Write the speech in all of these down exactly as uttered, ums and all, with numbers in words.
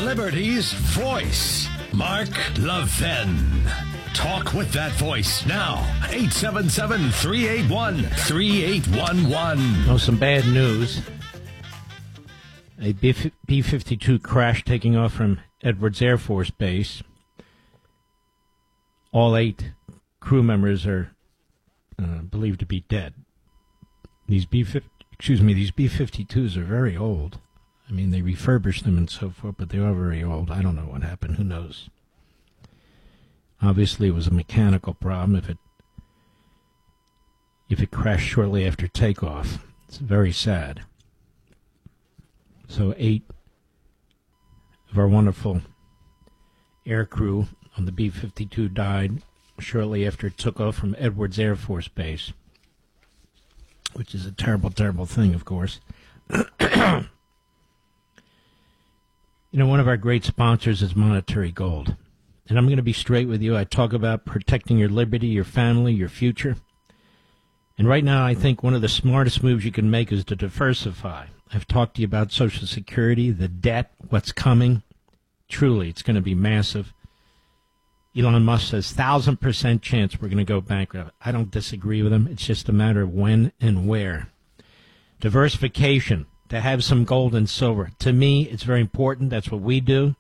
Liberty's voice, Mark Levin. Talk with that voice now. eight seven seven, three eight one, three eight one one. Oh, some bad news. A B fifty-two crash taking off from Edwards Air Force Base. All eight crew members are uh, believed to be dead. These B excuse me, these B fifty-twos are very old. I mean, they refurbished them and so forth, but they are very old. I don't know what happened. Who knows? Obviously, it was a mechanical problem. If it if it crashed shortly after takeoff, it's very sad. So eight of our wonderful air crew on the B fifty-two died shortly after it took off from Edwards Air Force Base, which is a terrible, terrible thing, of course. You know, one of our great sponsors is Monetary Gold. And I'm going to be straight with you. I talk about protecting your liberty, your family, your future. And right now, I think one of the smartest moves you can make is to diversify. I've talked to you about Social Security, the debt, what's coming. Truly, it's going to be massive. Elon Musk says one thousand percent chance we're going to go bankrupt. I don't disagree with him. It's just a matter of when and where. Diversification, to have some gold and silver. To me, it's very important. That's what we do.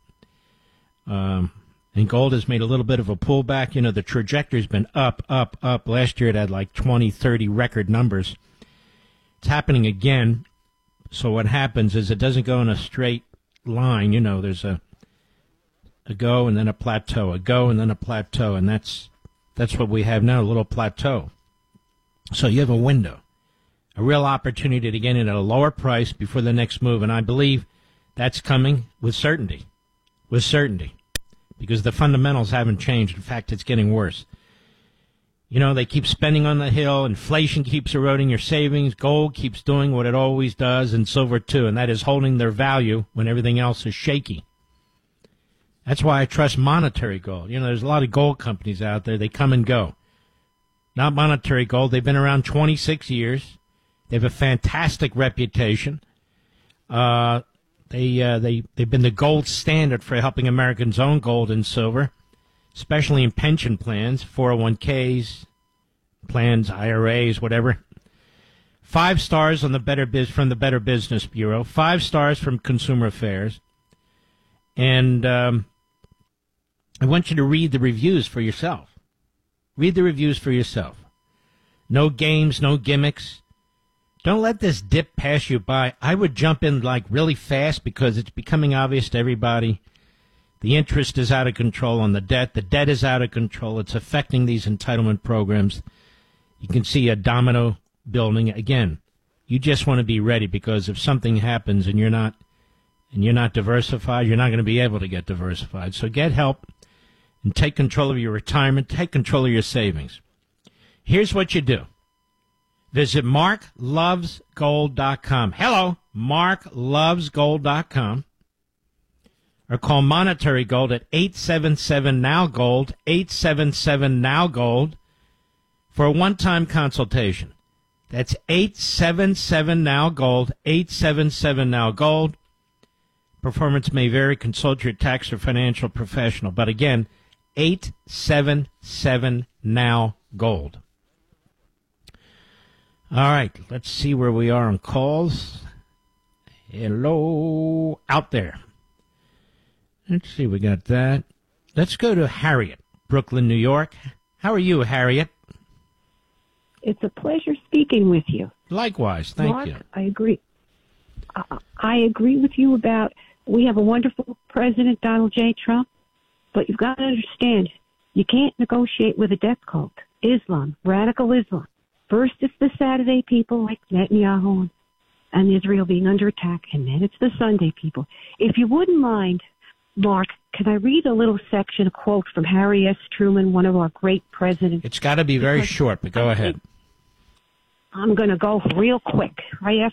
Um, and gold has made a little bit of a pullback. You know, the trajectory's been up, up, up. Last year it had like twenty, thirty record numbers. It's happening again. So what happens is it doesn't go in a straight line. You know, there's a a go and then a plateau, a go and then a plateau, and that's that's what we have now, a little plateau. So you have a window, a real opportunity to get in at a lower price before the next move, and I believe that's coming with certainty, with certainty, because the fundamentals haven't changed. In fact, it's getting worse. You know, they keep spending on the hill, inflation keeps eroding your savings, gold keeps doing what it always does, and silver too, and that is holding their value when everything else is shaky. That's why I trust Monetary Gold. You know, there's a lot of gold companies out there. They come and go. Not Monetary Gold. They've been around twenty-six years. They have a fantastic reputation. Uh, they, uh, they, they've been the gold standard for helping Americans own gold and silver, especially in pension plans, four oh one k's, plans, I R As, whatever. Five stars on the Better Biz from the Better Business Bureau. Five stars from Consumer Affairs. And um, I want you to read the reviews for yourself. Read the reviews for yourself. No games, no gimmicks. Don't let this dip pass you by. I would jump in like really fast because it's becoming obvious to everybody. The interest is out of control on the debt. The debt is out of control. It's affecting these entitlement programs. You can see a domino building. Again, you just want to be ready because if something happens and you're not and you're not diversified, you're not going to be able to get diversified. So get help and take control of your retirement. Take control of your savings. Here's what you do. Visit mark loves gold dot com. Hello, mark loves gold dot com. Or call Monetary Gold at eight seven seven now gold, eight seven seven now gold, for a one-time consultation. That's eight seven seven now gold, eight seven seven now gold. Performance may vary. Consult your tax or financial professional. But again, eight seven seven now gold. All right, let's see where we are on calls. Hello, out there. Let's see, we got that. Let's go to Harriet, Brooklyn, New York. How are you, Harriet? It's a pleasure speaking with you. Likewise, thank Mark, you. I agree. Uh, I agree with you about we have a wonderful president, Donald J. Trump, but you've got to understand, you can't negotiate with a death cult. Islam, radical Islam. First, it's the Saturday people like Netanyahu and Israel being under attack, and then it's the Sunday people. If you wouldn't mind, Mark, can I read a little section, a quote from Harry S. Truman, one of our great presidents? It's got to be very because short, but go ahead. I'm going to go real quick. Right after